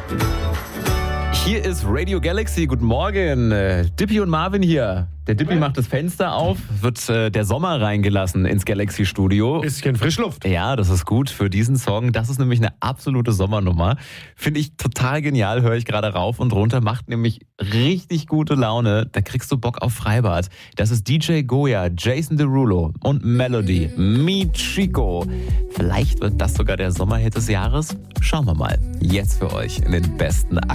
Hier ist Radio Galaxy. Guten Morgen. Dippy und Marvin hier. Der Dippy macht das Fenster auf, wird der Sommer reingelassen ins Galaxy-Studio. Bisschen Frischluft. Ja, das ist gut für diesen Song. Das ist nämlich eine absolute Sommernummer. Finde ich total genial, höre ich gerade rauf und runter. Macht nämlich richtig gute Laune. Da kriegst du Bock auf Freibad. Das ist DJ Goya, Jason Derulo und Melody, Me Chico. Vielleicht wird das sogar der Sommerhit des Jahres. Schauen wir mal. Jetzt für euch in den besten